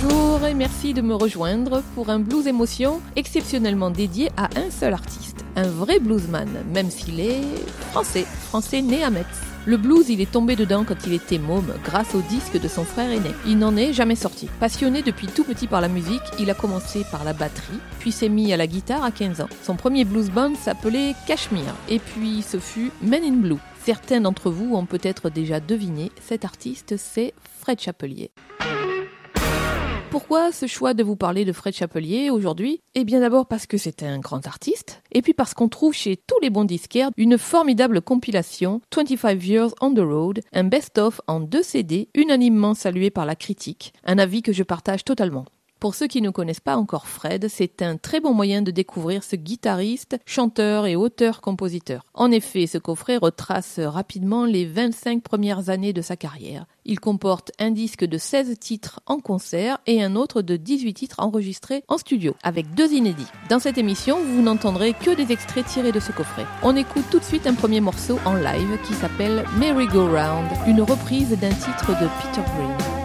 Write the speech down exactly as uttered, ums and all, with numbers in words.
Bonjour et merci de me rejoindre pour un blues émotion exceptionnellement dédié à un seul artiste. Un vrai bluesman, même s'il est français, français né à Metz. Le blues, il est tombé dedans quand il était môme, grâce au disque de son frère aîné. Il n'en est jamais sorti. Passionné depuis tout petit par la musique, il a commencé par la batterie, puis s'est mis à la guitare à quinze ans. Son premier blues band s'appelait Cashmere, et puis ce fut Men in Blue. Certains d'entre vous ont peut-être déjà deviné, cet artiste, c'est Fred Chapelier. Pourquoi ce choix de vous parler de Fred Chapelier aujourd'hui ? Eh bien d'abord parce que c'est un grand artiste, et puis parce qu'on trouve chez tous les bons disquaires une formidable compilation vingt-cinq Years on the Road, un best-of en deux C D, unanimement salué par la critique, un avis que je partage totalement. Pour ceux qui ne connaissent pas encore Fred, c'est un très bon moyen de découvrir ce guitariste, chanteur et auteur-compositeur. En effet, ce coffret retrace rapidement les vingt-cinq premières années de sa carrière. Il comporte un disque de seize titres en concert et un autre de dix-huit titres enregistrés en studio, avec deux inédits. Dans cette émission, vous n'entendrez que des extraits tirés de ce coffret. On écoute tout de suite un premier morceau en live qui s'appelle Merry Go Round, une reprise d'un titre de Peter Green.